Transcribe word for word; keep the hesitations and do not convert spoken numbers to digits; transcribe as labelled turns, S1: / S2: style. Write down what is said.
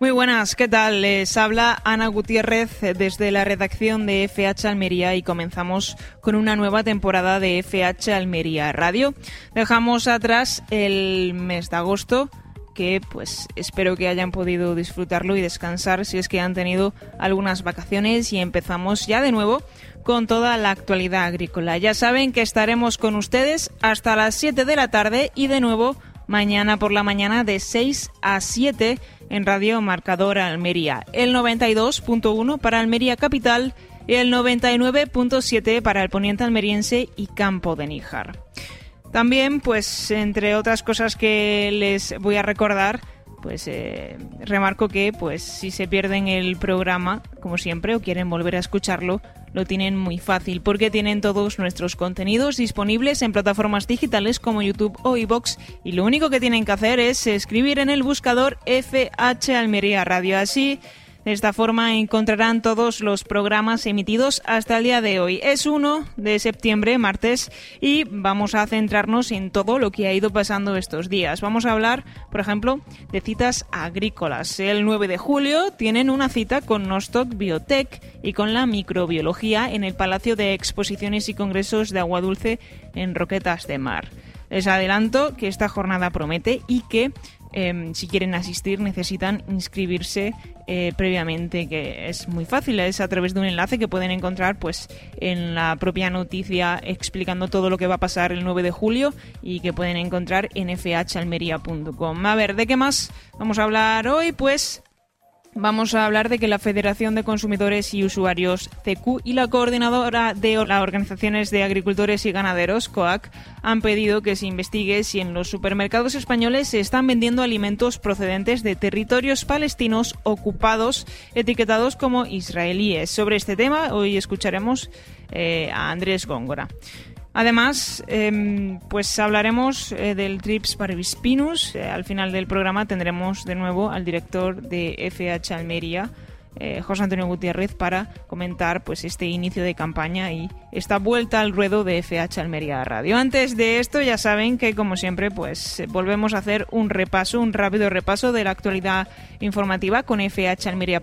S1: Muy buenas, ¿qué tal? Les habla Ana Gutiérrez desde la redacción de F H Almería y comenzamos con una nueva temporada de F H Almería Radio. Dejamos atrás el mes de agosto, que pues espero que hayan podido disfrutarlo y descansar si es que han tenido algunas vacaciones, y empezamos ya de nuevo con toda la actualidad agrícola. Ya saben que estaremos con ustedes hasta las siete de la tarde y de nuevo mañana por la mañana de seis a siete en Radio Marcador Almería, el noventa y dos punto uno para Almería Capital y el noventa y nueve punto siete para el poniente almeriense y Campo de Níjar. También, pues, entre otras cosas que les voy a recordar, pues eh, remarco que, pues, si se pierden el programa, como siempre, o quieren volver a escucharlo, lo tienen muy fácil, porque tienen todos nuestros contenidos disponibles en plataformas digitales como YouTube o iVoox, y lo único que tienen que hacer es escribir en el buscador F H Almería Radio. Así, de esta forma encontrarán todos los programas emitidos hasta el día de hoy. Es uno de septiembre, martes, y vamos a centrarnos en todo lo que ha ido pasando estos días. Vamos a hablar, por ejemplo, de citas agrícolas. El nueve de julio tienen una cita con Nostoc Biotech y con la microbiología en el Palacio de Exposiciones y Congresos de Aguadulce en Roquetas de Mar. Les adelanto que esta jornada promete y que Eh, si quieren asistir necesitan inscribirse eh, previamente, que es muy fácil, es a través de un enlace que pueden encontrar pues en la propia noticia explicando todo lo que va a pasar el nueve de julio y que pueden encontrar en f h almería punto com. A ver, ¿de qué más vamos a hablar hoy? Pues vamos a hablar de que la Federación de Consumidores y Usuarios C Q y la Coordinadora de las Organizaciones de Agricultores y Ganaderos, C O A C, han pedido que se investigue si en los supermercados españoles se están vendiendo alimentos procedentes de territorios palestinos ocupados, etiquetados como israelíes. Sobre este tema hoy escucharemos eh, a Andrés Góngora. Además, eh, pues hablaremos eh, del Trips parvispinus. Eh, al final del programa tendremos de nuevo al director de F H Almería, eh, José Antonio Gutiérrez, para comentar pues este inicio de campaña y esta vuelta al ruedo de F H Almería Radio. Antes de esto, ya saben que, como siempre, pues volvemos a hacer un repaso, un rápido repaso de la actualidad informativa con F H Almería